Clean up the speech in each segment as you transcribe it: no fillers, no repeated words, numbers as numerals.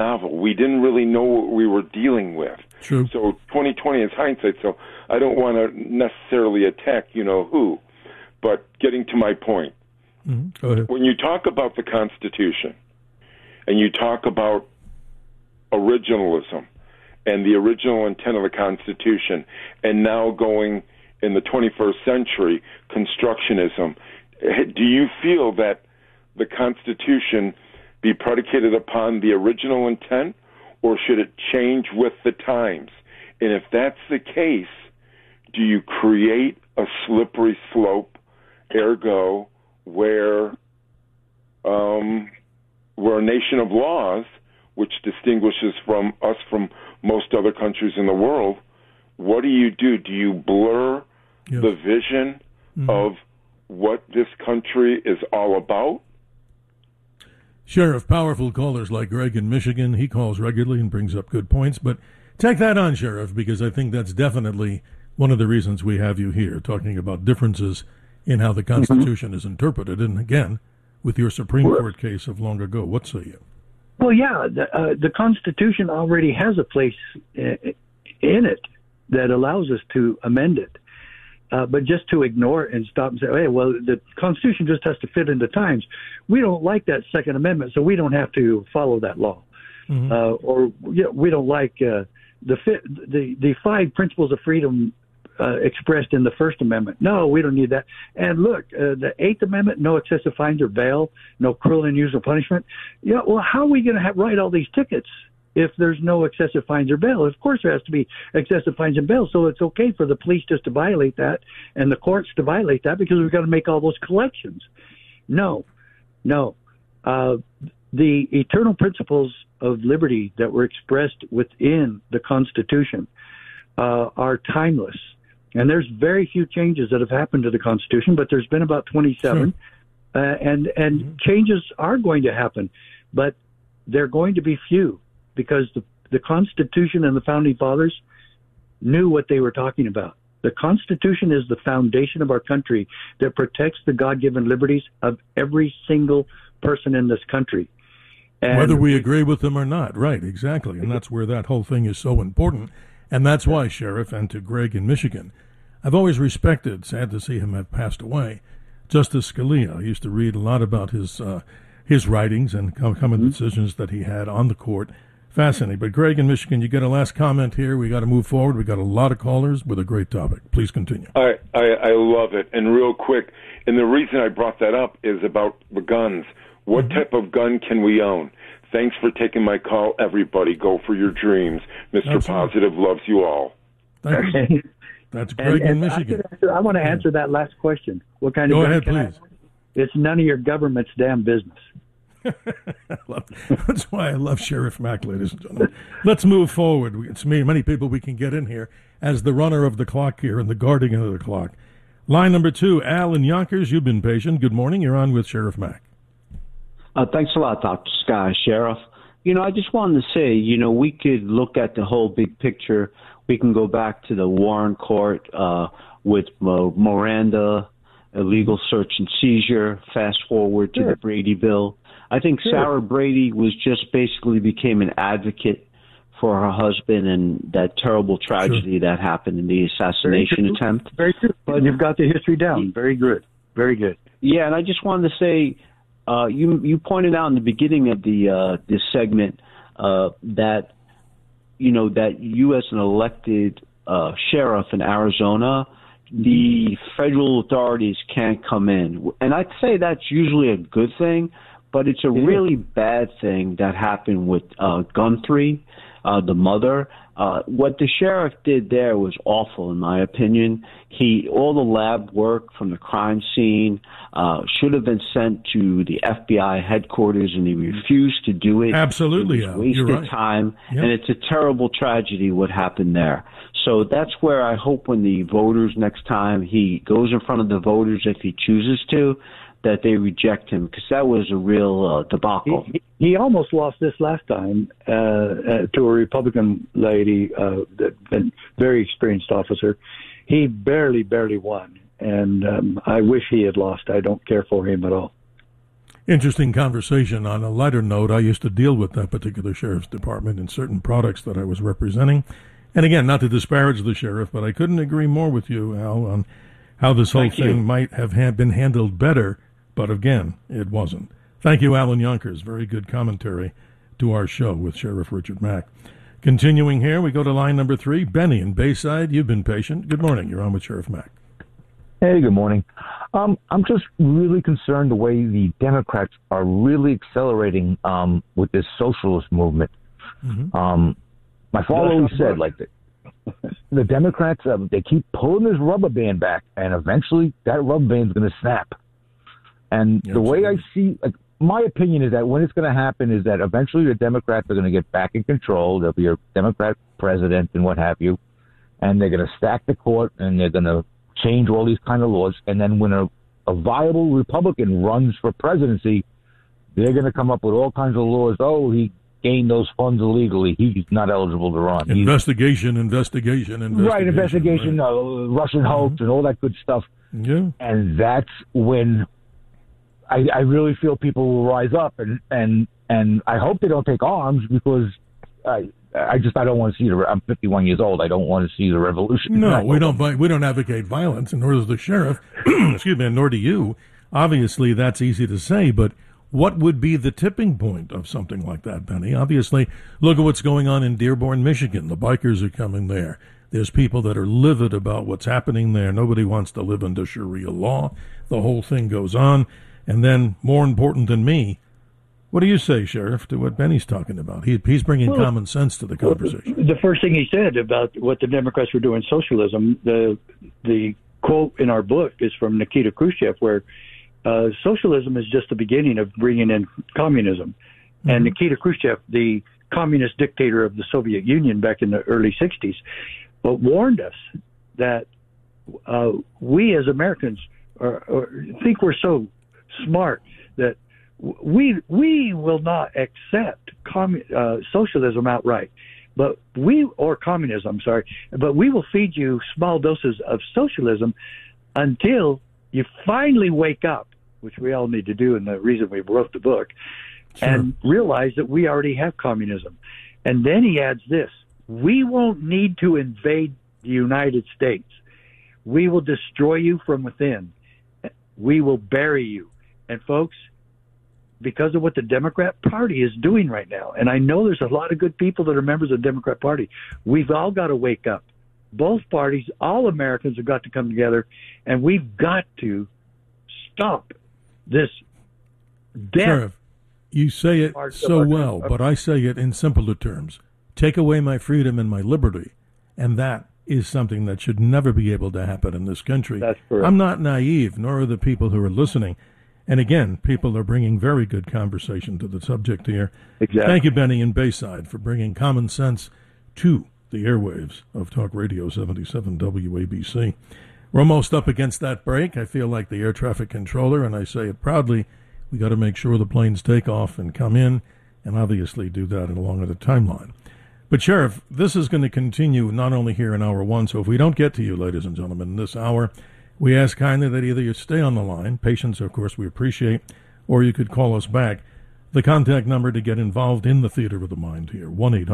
novel. We didn't really know what we were dealing with. True. So 2020 is hindsight, so I don't want to necessarily attack who, but getting to my point. Mm-hmm. Go ahead. When you talk about the Constitution and you talk about originalism and the original intent of the Constitution, and now going in the 21st century, constructionism, do you feel that the Constitution be predicated upon the original intent, or should it change with the times? And if that's the case, do you create a slippery slope, ergo, where we're a nation of laws, which distinguishes from us from most other countries in the world? What do you do? Do you blur the vision of what this country is all about? Sheriff, powerful callers like Greg in Michigan, he calls regularly and brings up good points. But take that on, Sheriff, because I think that's definitely one of the reasons we have you here, talking about differences in how the Constitution is interpreted. And again, with your Supreme Court case of long ago, what say you? Well, yeah, the Constitution already has a place in it that allows us to amend it. But just to ignore it and stop and say, hey, well, the Constitution just has to fit into times. We don't like that Second Amendment, so we don't have to follow that law. Mm-hmm. We don't like the 5 principles of freedom expressed in the First Amendment. No, we don't need that. And look, the Eighth Amendment, no excessive fines or bail, no cruel and unusual punishment. Well, how are we going to write all these tickets if there's no excessive fines or bail? Of course there has to be excessive fines and bail, so it's okay for the police just to violate that and the courts to violate that because we've got to make all those collections. No. The eternal principles of liberty that were expressed within the Constitution are timeless. And there's very few changes that have happened to the Constitution, but there's been about 27. Sure. And changes are going to happen, but they're going to be few because the Constitution and the Founding Fathers knew what they were talking about. The Constitution is the foundation of our country that protects the God-given liberties of every single person in this country. And whether we agree with them or not, right, exactly. And that's where that whole thing is so important. And that's why, Sheriff, and to Greg in Michigan, I've always respected, sad to see him have passed away, Justice Scalia. I used to read a lot about his writings and common decisions that he had on the court. Fascinating. But Greg in Michigan, you get a last comment here. We got to move forward. We got a lot of callers with a great topic. Please continue. I love it. And real quick, and the reason I brought that up is about the guns. What type of gun can we own? Thanks for taking my call, everybody. Go for your dreams. Mr. Absolutely. Positive loves you all. Thank you. That's Greg in Michigan. I want to answer that last question. What kind of Go gun ahead, can please. It's none of your government's damn business. That's why I love Sheriff Mack, ladies and gentlemen. Let's move forward. It's many people we can get in here as the runner of the clock here and the guardian of the clock. Line number 2, Al in Yonkers. You've been patient. Good morning. You're on with Sheriff Mack. Thanks a lot, Dr. Sky, Sheriff. I just wanted to say, we could look at the whole big picture. We can go back to the Warren Court with Miranda, illegal search and seizure, fast forward to the Brady bill. I think Sarah Brady basically became an advocate for her husband and that terrible tragedy that happened in the assassination attempt. Very true. But you've got the history down. Very good. Very good. Yeah, and I just wanted to say, you pointed out in the beginning of this segment that that you as an elected sheriff in Arizona, the federal authorities can't come in, and I'd say that's usually a good thing, but it's a really bad thing that happened with Guthrie, the mother. What the sheriff did there was awful, in my opinion. All the lab work from the crime scene should have been sent to the FBI headquarters, and he refused to do it. Absolutely, it was wasted time, and it's a terrible tragedy what happened there. So that's where I hope when the voters next time he goes in front of the voters, if he chooses to, that they reject him, because that was a real debacle. He almost lost this last time to a Republican lady, a very experienced officer. He barely won, and I wish he had lost. I don't care for him at all. Interesting conversation. On a lighter note, I used to deal with that particular sheriff's department in certain products that I was representing. And again, not to disparage the sheriff, but I couldn't agree more with you, Al, on how this whole thing might have been handled better. But again, it wasn't. Thank you, Alan Yonkers. Very good commentary to our show with Sheriff Richard Mack. Continuing here, we go to line number 3. Benny in Bayside. You've been patient. Good morning. You're on with Sheriff Mack. Hey, good morning. I'm just really concerned the way the Democrats are really accelerating with this socialist movement. Mm-hmm. My father always said, like, the Democrats, they keep pulling this rubber band back, and eventually that rubber band's going to snap. And the way I see, like, my opinion is that when it's going to happen is that eventually the Democrats are going to get back in control. There'll be a Democrat president and what have you, and they're going to stack the court, and they're going to change all these kind of laws, and then when a viable Republican runs for presidency, they're going to come up with all kinds of laws. Oh, he gained those funds illegally. He's not eligible to run. Investigation. Right, investigation, right. Russian hoax and all that good stuff. Yeah. And that's when I really feel people will rise up, and I hope they don't take arms, because I don't want to see I'm 51 years old. I don't want to see the revolution. No, we don't advocate violence, and nor does the sheriff. Excuse me, and nor do you. Obviously, that's easy to say, but what would be the tipping point of something like that, Benny? Obviously, look at what's going on in Dearborn, Michigan. The bikers are coming there. There's people that are livid about what's happening there. Nobody wants to live under Sharia law. The whole thing goes on. And then, more important than me, what do you say, Sheriff, to what Benny's talking about? He's bringing common sense to the conversation. The first thing he said about what the Democrats were doing, socialism, the quote in our book is from Nikita Khrushchev, where socialism is just the beginning of bringing in communism. Mm-hmm. And Nikita Khrushchev, the communist dictator of the Soviet Union back in the early 60s, warned us that we as Americans think we're so smart that we will not accept socialism outright, but communism, but we will feed you small doses of socialism until you finally wake up, which we all need to do, and the reason we wrote the book, sure, and realize that we already have communism. And then he adds this: we won't need to invade the United States. We will destroy you from within. We will bury you. And folks, because of what the Democrat Party is doing right now, and I know there's a lot of good people that are members of the Democrat Party, we've all got to wake up. Both parties, all Americans have got to come together, and we've got to stop this death. Sheriff, you say it so well, but I say it in simpler terms. Take away my freedom and my liberty, and that is something that should never be able to happen in this country. That's correct. I'm not naive, nor are the people who are listening. And again, people are bringing very good conversation to the subject here. Exactly. Thank you, Benny in Bayside, for bringing common sense to the airwaves of Talk Radio 77 WABC. We're almost up against that break. I feel like the air traffic controller, and I say it proudly. We got to make sure the planes take off and come in, and obviously do that along with a timeline. But, Sheriff, this is going to continue not only here in Hour 1, so if we don't get to you, ladies and gentlemen, in this hour, we ask kindly that either you stay on the line, patience, of course, we appreciate, or you could call us back. The contact number to get involved in the Theater of the Mind here,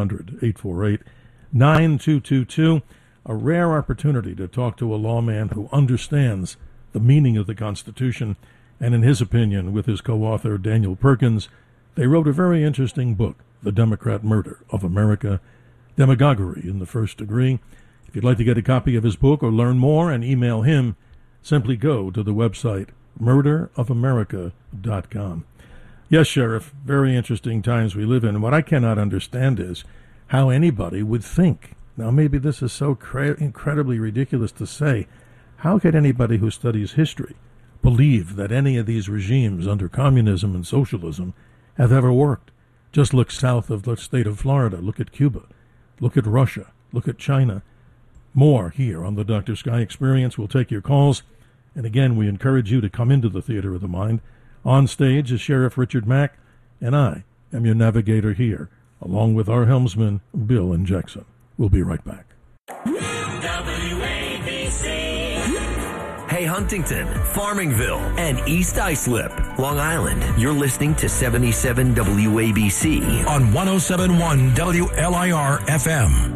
1-800-848-9222. A rare opportunity to talk to a lawman who understands the meaning of the Constitution, and in his opinion, with his co-author Daniel Perkins, they wrote a very interesting book, The Democrat Murder of America, Demagoguery in the First Degree. If you'd like to get a copy of his book or learn more and email him, simply go to the website murderofamerica.com. Yes, Sheriff, very interesting times we live in. What I cannot understand is how anybody would think. Now, maybe this is so incredibly ridiculous to say. How could anybody who studies history believe that any of these regimes under communism and socialism have ever worked? Just look south of the state of Florida. Look at Cuba. Look at Russia. Look at China. More here on the Dr. Sky Experience. We'll take your calls. And again, we encourage you to come into the Theater of the Mind. On stage is Sheriff Richard Mack, and I am your navigator here, along with our helmsman, Bill and Jackson. We'll be right back. WABC. Hey, honey. Huntington, Farmingville, and East Islip. Long Island, you're listening to 77 WABC on 107.1 WLIR FM.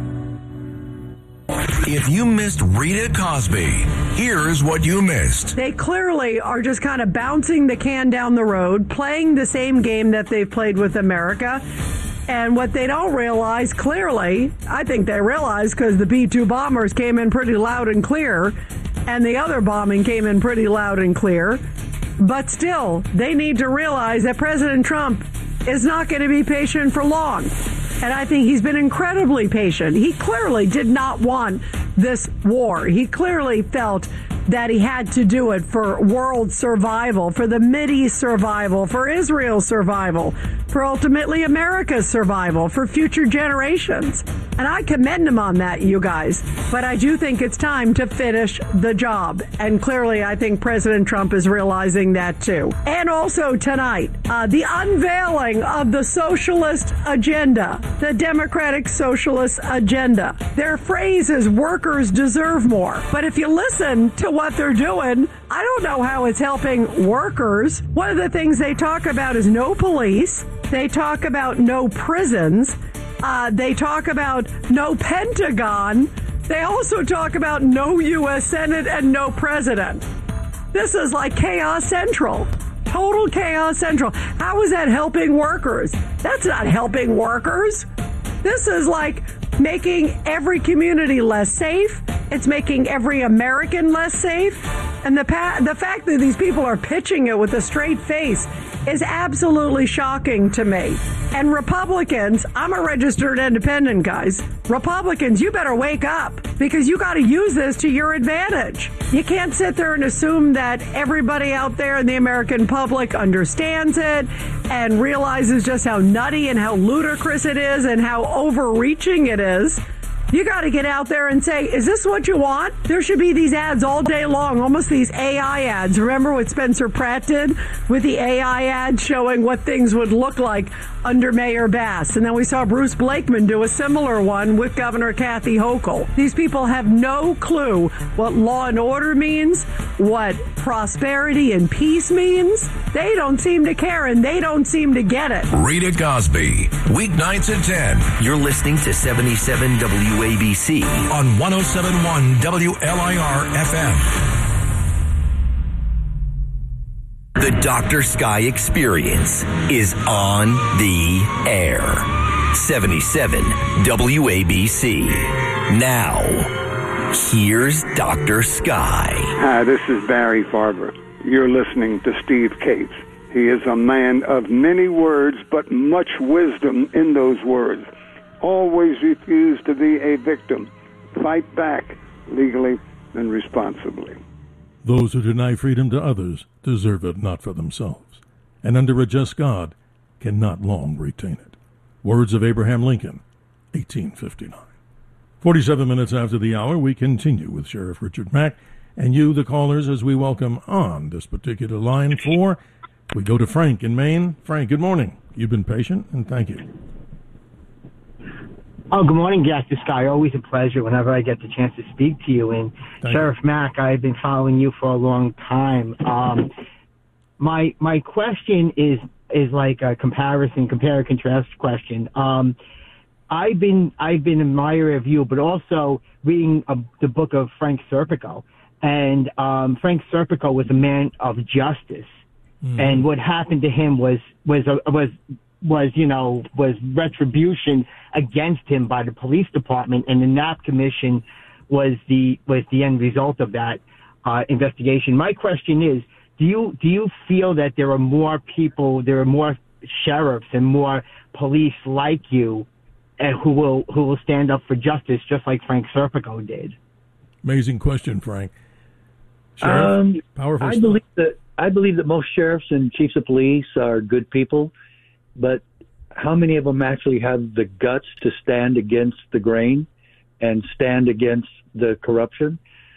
If you missed Rita Cosby, here's what you missed. They clearly are just kind of bouncing the can down the road, playing the same game that they've played with America. And what they don't realize, clearly, I think they realize because the B-2 bombers came in pretty loud and clear, and the other bombing came in pretty loud and clear. But still, they need to realize that President Trump is not going to be patient for long. And I think he's been incredibly patient. He clearly did not want this war. He clearly felt that he had to do it for world survival, for the Mideast survival, for Israel's survival, for ultimately America's survival, for future generations. And I commend him on that, you guys. But I do think it's time to finish the job. And clearly, I think President Trump is realizing that too. And also tonight, the unveiling of the socialist agenda, the Democratic Socialist agenda. Their phrase is workers deserve more. But if you listen to what they're doing, I don't know how it's helping workers. One of the things they talk about is no police. They talk about no prisons. They talk about no Pentagon. They also talk about no U.S. Senate and no president. This is like chaos central. Total chaos central. How is that helping workers? That's not helping workers. This is like making every community less safe. It's making every American less safe. And the fact that these people are pitching it with a straight face is absolutely shocking to me. And Republicans, I'm a registered independent, guys. Republicans, you better wake up because you got to use this to your advantage. You can't sit there and assume that everybody out there in the American public understands it and realizes just how nutty and how ludicrous it is and how overreaching it is. You got to get out there and say, is this what you want? There should be these ads all day long, almost these AI ads. Remember what Spencer Pratt did with the AI ad showing what things would look like under Mayor Bass? And then we saw Bruce Blakeman do a similar one with Governor Kathy Hochul. These people have no clue what law and order means, what prosperity and peace means. They don't seem to care, and they don't seem to get it. Rita Cosby, weeknights at 10. You're listening to 77 WABC on 107.1 WLIR FM. The Dr. Sky Experience is on the air. 77 WABC. Now, here's Dr. Sky. Hi, this is Barry Farber. You're listening to Steve Cates. He is a man of many words, but much wisdom in those words. Always refuse to be a victim. Fight back legally and responsibly. Those who deny freedom to others deserve it not for themselves, and under a just God cannot long retain it. Words of Abraham Lincoln, 1859. 47 minutes after the hour, we continue with Sheriff Richard Mack and you, the callers, as we welcome on this particular line for, we go to Frank in Maine. Frank, good morning. You've been patient, and thank you. Oh, good morning, Dr. Sky. Always a pleasure whenever I get the chance to speak to you. And Sheriff Mack, I've been following you for a long time. My question is like a compare and contrast question. I've been an admirer of you, but also reading the book of Frank Serpico. And Frank Serpico was a man of justice, and what happened to him was retribution against him by the police department, and the Knapp Commission was the end result of that investigation. My question is, do you feel that there are more people, there are more sheriffs and more police like you who will stand up for justice, just like Frank Serpico did? Amazing question, Frank. Sheriff, powerful stuff. I believe that most sheriffs and chiefs of police are good people, but how many of them actually have the guts to stand against the grain and stand against the corruption?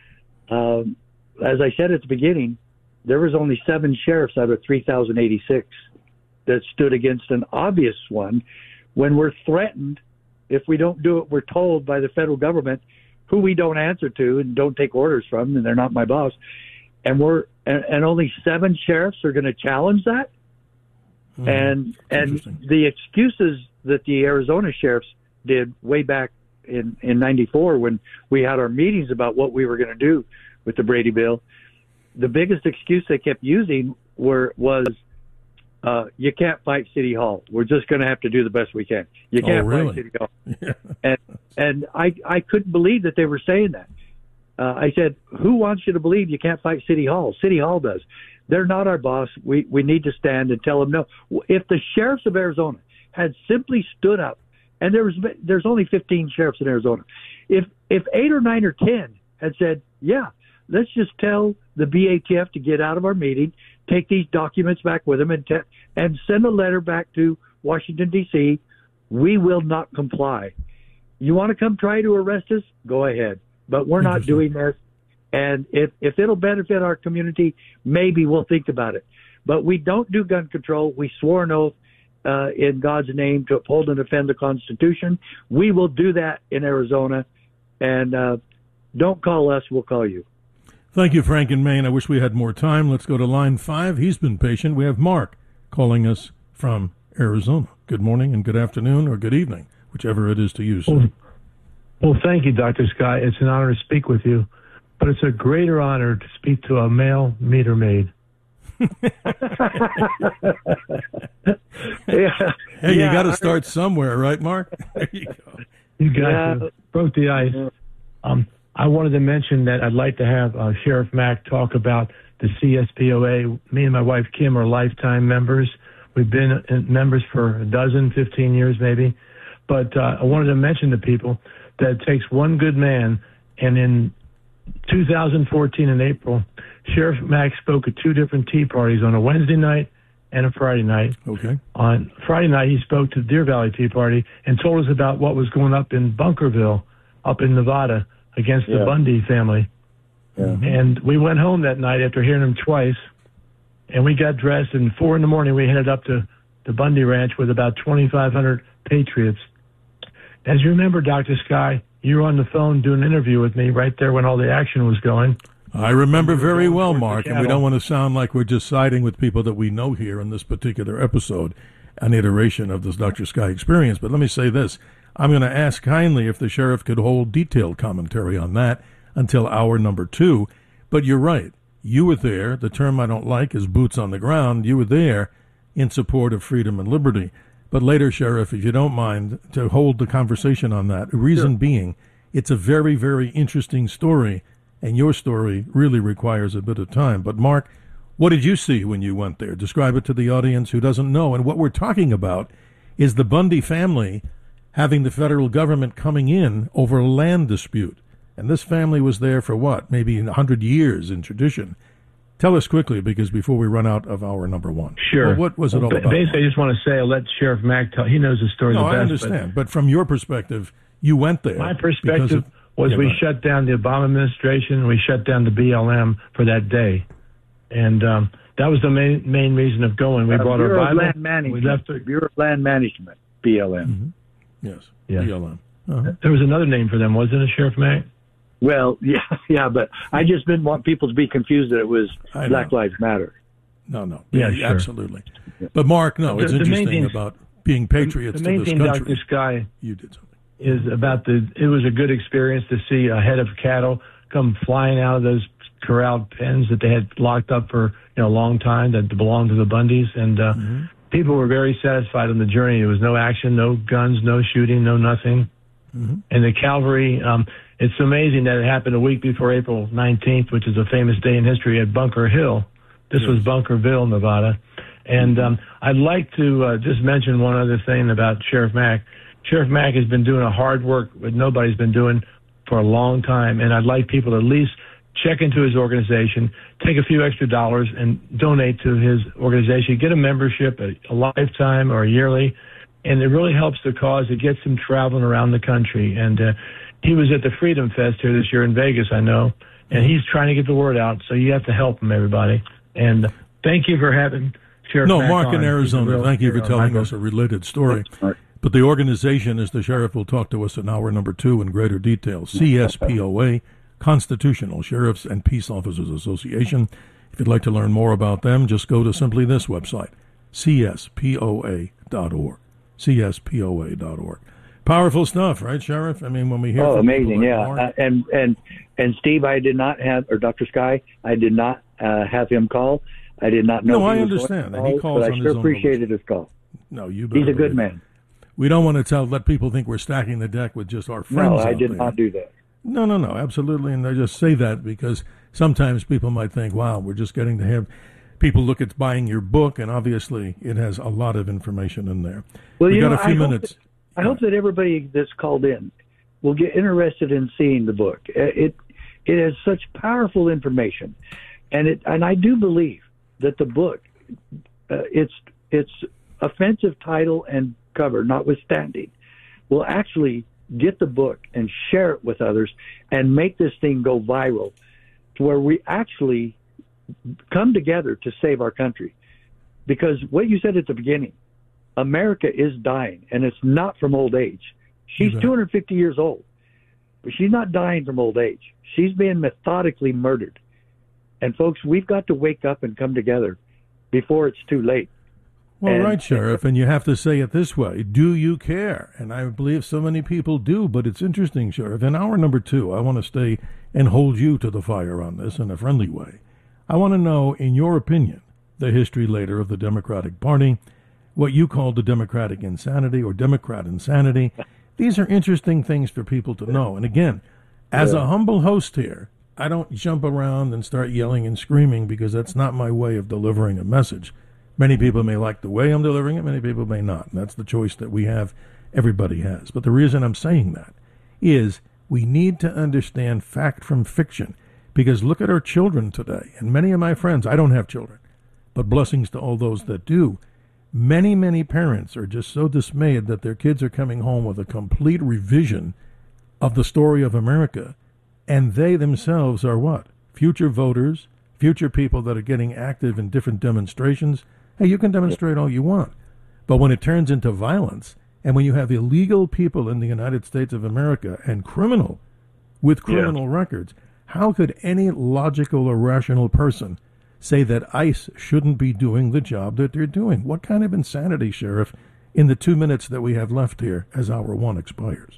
As I said at the beginning, there was only 7 sheriffs out of 3,086 that stood against an obvious one. When we're threatened, if we don't do it, we're told by the federal government, who we don't answer to and don't take orders from, and they're not my boss. and only 7 sheriffs are going to challenge that. And the excuses that the Arizona sheriffs did way back in 94 when we had our meetings about what we were going to do with the Brady bill, the biggest excuse they kept using was you can't fight City Hall. We're just going to have to do the best we can. You can't fight City Hall. Yeah. And I couldn't believe that they were saying that. I said, who wants you to believe you can't fight City Hall? City Hall does. They're not our boss. We need to stand and tell them no. If the sheriffs of Arizona had simply stood up, and there's only 15 sheriffs in Arizona, if 8 or 9 or 10 had said, yeah, let's just tell the BATF to get out of our meeting, take these documents back with them, and send a letter back to Washington, D.C., we will not comply. You want to come try to arrest us? Go ahead. But we're not doing this. And if it'll benefit our community, maybe we'll think about it. But we don't do gun control. We swore an oath in God's name to uphold and defend the Constitution. We will do that in Arizona. And don't call us, we'll call you. Thank you, Frank in Maine. I wish we had more time. Let's go to line 5. He's been patient. We have Mark calling us from Arizona. Good morning and good afternoon or good evening, whichever it is to you, sir. Well, thank you, Dr. Sky. It's an honor to speak with you, but it's a greater honor to speak to a male meter maid. Hey, you got to start somewhere, right, Mark? There you go. You got to. Broke the ice. I wanted to mention that I'd like to have Sheriff Mack talk about the CSPOA. Me and my wife, Kim, are lifetime members. We've been members for 15 years maybe. But I wanted to mention to people that it takes one good man. And in 2014 in April, Sheriff Mack spoke at 2 different tea parties on a Wednesday night and a Friday night. Okay. On Friday night, he spoke to the Deer Valley Tea Party and told us about what was going up in Bunkerville, up in Nevada, against the Bundy family. Yeah. And we went home that night after hearing him twice, and we got dressed, and 4 a.m. we headed up to the Bundy Ranch with about 2,500 patriots. As you remember, Dr. Sky, you were on the phone doing an interview with me right there when all the action was going. I remember very well, Mark, and we don't want to sound like we're just siding with people that we know here in this particular episode, an iteration of this Dr. Sky experience. But let me say this. I'm going to ask kindly if the sheriff could hold detailed commentary on that until hour number 2. But you're right. You were there. The term I don't like is boots on the ground. You were there in support of freedom and liberty. But later, Sheriff, if you don't mind, to hold the conversation on that. Reason being, it's a very, very interesting story, and your story really requires a bit of time. But, Mark, what did you see when you went there? Describe it to the audience who doesn't know. And what we're talking about is the Bundy family having the federal government coming in over a land dispute. And this family was there for what? Maybe 100 years in tradition. Tell us quickly, because before we run out of hour number 1. Sure. Well, what was it all about? Basically, I just want to say, I'll let Sheriff Mack tell. He knows the story the best. No, I understand. But from your perspective, you went there. My perspective was we shut down the Obama administration. We shut down the BLM for that day. And that was the main reason of going. We brought our Bible. Land Management. We left Bureau of Land Management, BLM. Mm-hmm. Yes, BLM. There was another name for them, wasn't it, Sheriff Mack? Well, yeah, but I just didn't want people to be confused that it was Black Lives Matter. No. Yeah, sure. Absolutely. But, Mark, no, it's interesting about being patriots to this country. The main thing, Dr. Sky, you did something. Is about it was a good experience to see a head of cattle come flying out of those corralled pens that they had locked up for a long time that belonged to the Bundys. And people were very satisfied on the journey. There was no action, no guns, no shooting, no nothing. Mm-hmm. And the cavalry, it's amazing that it happened a week before April 19th, which is a famous day in history at Bunker Hill. This was Bunkerville, Nevada. And I'd like to just mention one other thing about Sheriff Mack. Sheriff Mack has been doing a hard work that nobody's been doing for a long time, and I'd like people to at least check into his organization, take a few extra dollars, and donate to his organization. Get a membership, a lifetime or a yearly, and it really helps the cause. It gets him traveling around the country. And he was at the Freedom Fest here this year in Vegas, I know, and he's trying to get the word out, so you have to help him, everybody. And thank you for having Sheriff Mack Mark in on. Arizona, thank you for telling us a related story. But the organization, as the sheriff will talk to us in hour number 2 in greater detail, CSPOA, Constitutional Sheriffs and Peace Officers Association. If you'd like to learn more about them, just go to simply this website, cspoa.org. cspoa.org. Powerful stuff, right, Sheriff? I mean, when we hear from amazing, people like and Steve, I did not have, or Dr. Sky, I did not have him call. I did not know. No, I understand. And he calls but on I sure his own appreciated his call. No, you. He's a good man. We don't want to let people think we're stacking the deck with just our friends. No, I did there. not do that. No, absolutely. And I just say that because sometimes people might think, wow, we're just getting to have people look at buying your book, and obviously it has a lot of information in there. Well, we got a few minutes. I hope that everybody that's called in will get interested in seeing the book. It has such powerful information, and I do believe that the book, its offensive title and cover notwithstanding, will actually get the book and share it with others and make this thing go viral to where we actually come together to save our country. Because what you said at the beginning, America is dying, and it's not from old age. She's 250 years old, but she's not dying from old age. She's being methodically murdered. And folks, we've got to wake up and come together before it's too late. Well, right, Sheriff, and you have to say it this way. Do you care? And I believe so many people do, but it's interesting, Sheriff. In hour number 2, I want to stay and hold you to the fire on this in a friendly way. I want to know, in your opinion, the history later of the Democratic Party, what you call the Democratic insanity or Democrat insanity. These are interesting things for people to know. And again, as a humble host here, I don't jump around and start yelling and screaming because that's not my way of delivering a message. Many people may like the way I'm delivering it, many people may not. And that's the choice that we have, everybody has. But the reason I'm saying that is we need to understand fact from fiction. Because look at our children today, and many of my friends, I don't have children, but blessings to all those that do. Many, many parents are just so dismayed that their kids are coming home with a complete revision of the story of America. And they themselves are what? Future voters, future people that are getting active in different demonstrations. Hey, you can demonstrate all you want. But when it turns into violence, and when you have illegal people in the United States of America and criminal with criminal records, how could any logical or rational person say that ICE shouldn't be doing the job that they're doing? What kind of insanity, Sheriff, in the 2 minutes that we have left here as hour 1 expires?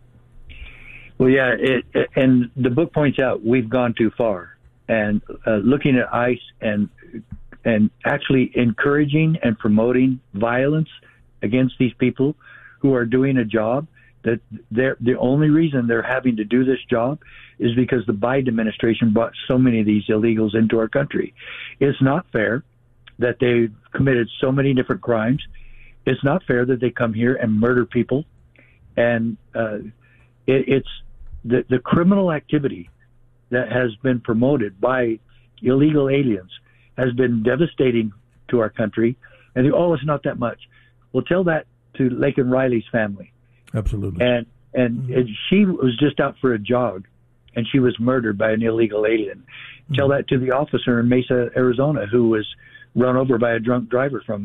Well, yeah, and the book points out we've gone too far. And looking at ICE and actually encouraging and promoting violence against these people who are doing a job that the only reason they're having to do this job is because the Biden administration brought so many of these illegals into our country. It's not fair that they've committed so many different crimes. It's not fair that they come here and murder people. And it's the criminal activity that has been promoted by illegal aliens has been devastating to our country. And it's not that much. Well, tell that to Laken Riley's family. Absolutely. And she was just out for a jog, and she was murdered by an illegal alien. Tell that to the officer in Mesa, Arizona, who was run over by a drunk driver from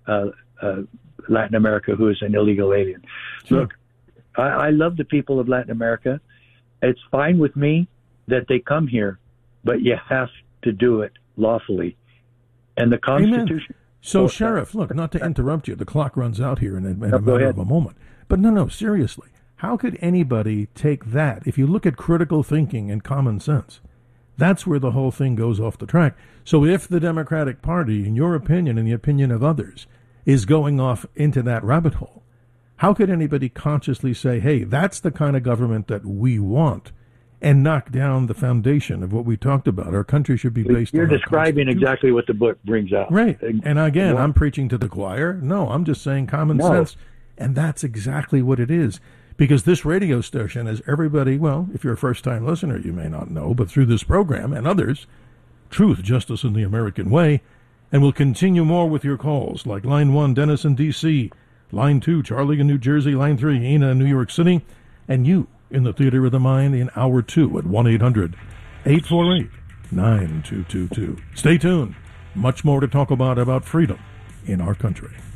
Latin America, who is an illegal alien. Sure. Look, I love the people of Latin America. It's fine with me that they come here, but you have to do it lawfully. And the Constitution... Amen. So, Sheriff, look, not to interrupt you, the clock runs out here in a matter of a moment. But no, seriously, how could anybody take that? If you look at critical thinking and common sense, that's where the whole thing goes off the track. So if the Democratic Party, in your opinion and the opinion of others, is going off into that rabbit hole, how could anybody consciously say, hey, that's the kind of government that we want, and knock down the foundation of what we talked about? Our country should be based on... You're describing exactly what the book brings out. Right. And again, I'm preaching to the choir. No, I'm just saying common sense. And that's exactly what it is. Because this radio station, as everybody, well, if you're a first-time listener, you may not know, but through this program and others, Truth, Justice, and the American Way, and we'll continue more with your calls, like Line 1, Dennis in D.C., Line 2, Charlie in New Jersey, Line 3, Ina in New York City, and you in the Theater of the Mind in Hour 2 at 1-800-848-9222. Stay tuned. Much more to talk about freedom in our country.